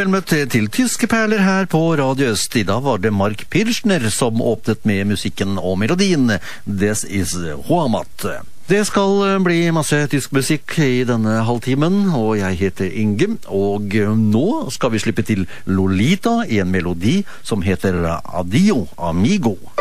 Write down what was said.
Vel møtt til tyske perler her på Radio Øst. I dag var det Mark Pirschner som åpnet med musikken og melodien This is Hoamat. Det skal bli masse tysk musikk i denne halvtimen, og jeg heter Inge, og nå skal vi slippe til Lolita i en melodi som heter Adio Amigo.